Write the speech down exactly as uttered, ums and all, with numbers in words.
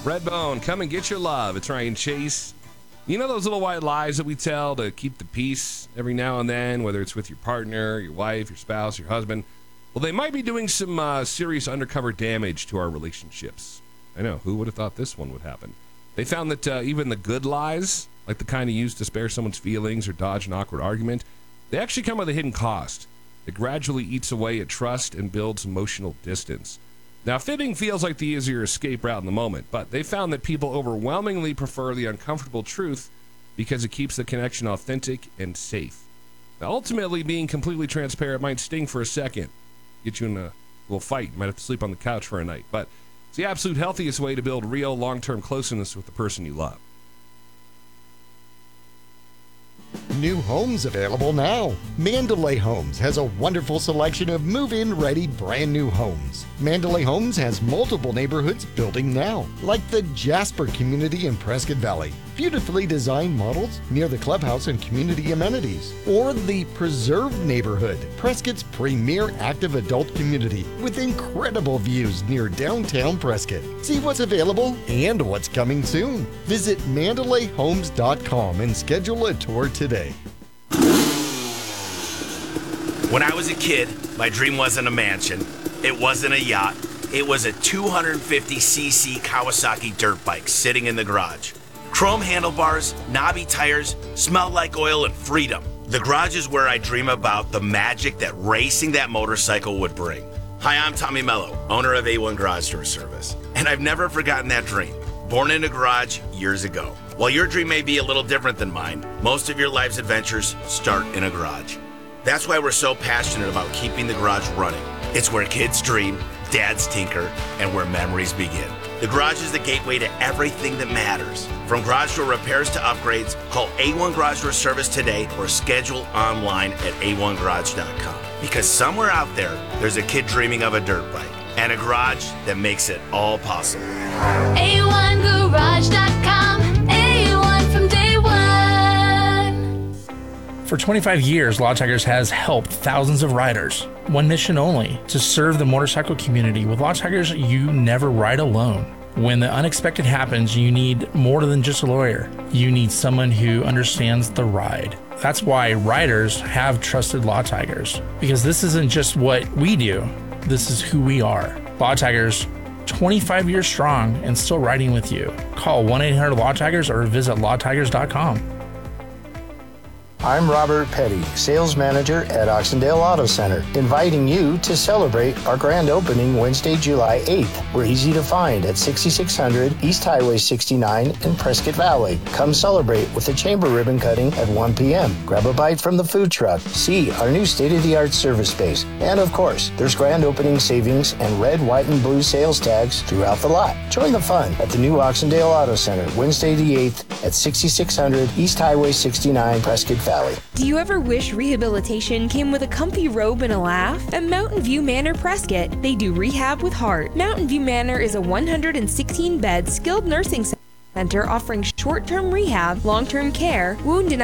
Redbone, come and get your love. It's Ryan Chase. You know those little white lies that we tell to keep the peace every now and then, whether it's with your partner, your wife, your spouse, your husband? Well, they might be doing some uh, serious undercover damage to our relationships. I know, who would have thought this one would happen? They found that uh, even the good lies, like the kind of used to spare someone's feelings or dodge an awkward argument, they actually come with a hidden cost. It gradually eats away at trust and builds emotional distance. Now, fibbing feels like the easier escape route in the moment, but they found that people overwhelmingly prefer the uncomfortable truth because it keeps the connection authentic and safe. Now, ultimately, being completely transparent might sting for a second, get you in a little fight. You might have to sleep on the couch for a night, but it's the absolute healthiest way to build real long-term closeness with the person you love. New homes available now. Mandalay Homes has a wonderful selection of move-in ready brand new homes. Mandalay Homes has multiple neighborhoods building now, like the Jasper community in Prescott Valley. Beautifully designed models near the clubhouse and community amenities. Or the Preserve neighborhood, Prescott's premier active adult community with incredible views near downtown Prescott. See what's available and what's coming soon. Visit mandalay homes dot com and schedule a tour today. When I was a kid, my dream wasn't a mansion. It wasn't a yacht. It was a two hundred fifty c c Kawasaki dirt bike sitting in the garage. Chrome handlebars, knobby tires, smelled like oil and freedom. The garage is where I dream about the magic that racing that motorcycle would bring. Hi, I'm Tommy Mello, owner of A one Garage Door Service, and I've never forgotten that dream. Born in a garage years ago. While your dream may be a little different than mine, most of your life's adventures start in a garage. That's why we're so passionate about keeping the garage running. It's where kids dream, dads tinker, and where memories begin. The garage is the gateway to everything that matters. From garage door repairs to upgrades, call A one Garage Door Service today or schedule online at a one garage dot com. Because somewhere out there, there's a kid dreaming of a dirt bike and a garage that makes it all possible. a one garage dot com, A one from day one. For twenty-five years, Law Tigers has helped thousands of riders. One mission only, to serve the motorcycle community. With Law Tigers, you never ride alone. When the unexpected happens, you need more than just a lawyer. You need someone who understands the ride. That's why riders have trusted Law Tigers. Because this isn't just what we do, this is who we are. Law Tigers, twenty-five years strong and still riding with you. Call one eight hundred law tigers or visit law tigers dot com. I'm Robert Petty, sales manager at Oxendale Auto Center, inviting you to celebrate our grand opening Wednesday, July eighth. We're easy to find at sixty-six hundred East Highway sixty-nine in Prescott Valley. Come celebrate with the chamber ribbon cutting at one p.m. Grab a bite from the food truck, see our new state-of-the-art service space, and of course, there's grand opening savings and red, white, and blue sales tags throughout the lot. Join the fun at the new Oxendale Auto Center, Wednesday the eighth at sixty-six hundred East Highway sixty-nine, Prescott Valley. Do you ever wish rehabilitation came with a comfy robe and a laugh? At Mountain View Manor Prescott, they do rehab with heart. Mountain View Manor is a one hundred sixteen bed skilled nursing center offering short-term rehab, long-term care, wound and